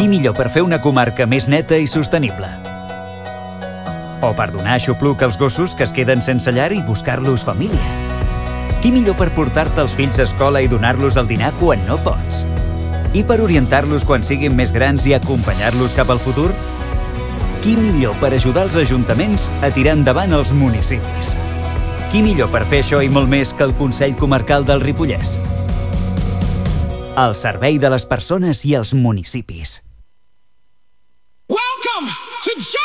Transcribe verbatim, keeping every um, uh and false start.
Qui millor per fer una comarca més neta i sostenible? O per donar aixopluc als gossos que es queden sense llar i buscar-los família? Qui millor per portar-te els fills a escola i donar-los el dinar quan no pots? I per orientar-los quan siguin més grans i acompanyar-los cap al futur? Qui millor per ajudar els ajuntaments a tirar endavant els municipis? Qui millor per fer això i molt més que el Consell Comarcal del Ripollès? Al servei de les persones i els municipis.